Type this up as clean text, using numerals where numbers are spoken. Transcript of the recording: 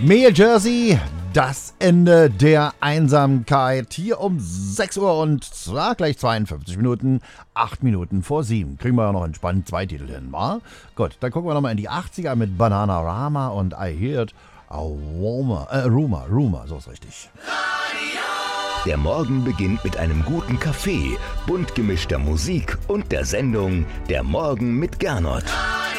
Mea Jersey, das Ende der Einsamkeit. Hier um 6 Uhr und gleich 52 Minuten, 8 Minuten vor 7. Kriegen wir ja noch entspannt 2 Titel hin, wa? Gut, dann gucken wir nochmal in die 80er mit Bananarama und I Heard a Rumor, so ist richtig. Der Morgen beginnt mit einem guten Kaffee, bunt gemischter Musik und der Sendung Der Morgen mit Gernot.